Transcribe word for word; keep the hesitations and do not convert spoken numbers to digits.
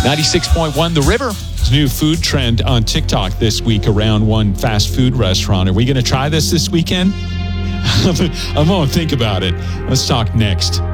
ninety-six point one The River. There's a new food trend on TikTok this week around one fast food restaurant. Are we going to try this this weekend? I won't think about it. Let's talk next.